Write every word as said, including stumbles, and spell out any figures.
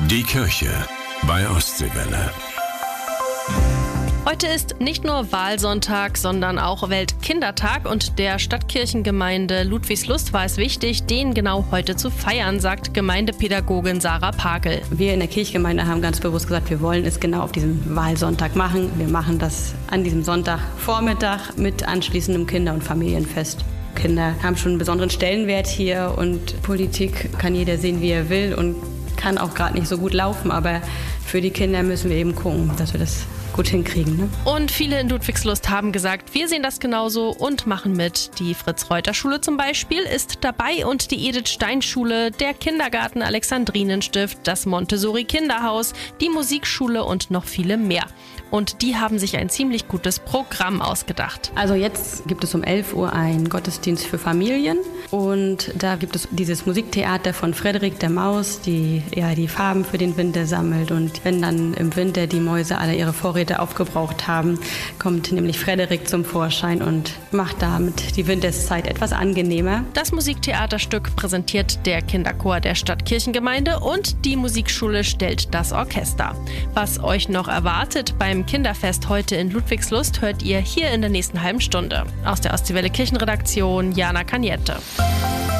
Die Kirche bei Ostseewelle. Heute ist nicht nur Wahlsonntag, sondern auch Weltkindertag und der Stadtkirchengemeinde Ludwigslust war es wichtig, den genau heute zu feiern, sagt Gemeindepädagogin Sarah Pakel. Wir in der Kirchgemeinde haben ganz bewusst gesagt, wir wollen es genau auf diesem Wahlsonntag machen. Wir machen das an diesem Sonntagvormittag mit anschließendem Kinder- und Familienfest. Kinder haben schon einen besonderen Stellenwert hier und Politik kann jeder sehen, wie er will und kann auch gerade nicht so gut laufen, aber für die Kinder müssen wir eben gucken, dass wir das gut hinkriegen. Ne? Und viele in Ludwigslust haben gesagt, wir sehen das genauso und machen mit. Die Fritz-Reuter-Schule zum Beispiel ist dabei und die Edith-Stein-Schule, der Kindergarten Alexandrinenstift, das Montessori-Kinderhaus, die Musikschule und noch viele mehr. Und die haben sich ein ziemlich gutes Programm ausgedacht. Also jetzt gibt es um elf Uhr einen Gottesdienst für Familien und da gibt es dieses Musiktheater von Frederik der Maus, die ja die Farben für den Winter sammelt. Und wenn dann im Winter die Mäuse alle ihre Vorräte aufgebraucht haben, kommt nämlich Frederik zum Vorschein und macht damit die Winterszeit etwas angenehmer. Das Musiktheaterstück präsentiert der Kinderchor der Stadtkirchengemeinde und die Musikschule stellt das Orchester. Was euch noch erwartet beim Kinderfest heute in Ludwigslust, hört ihr hier in der nächsten halben Stunde. Aus der Ostseewelle Kirchenredaktion, Jana Kaniette.